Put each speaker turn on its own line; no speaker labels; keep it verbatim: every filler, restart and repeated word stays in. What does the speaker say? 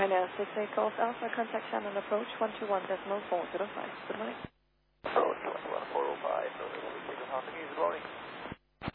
Pioneer six eight Golf Alpha, contact Shannon approach one two one decimal four zero five. Good morning.
Approach one two one four zero five.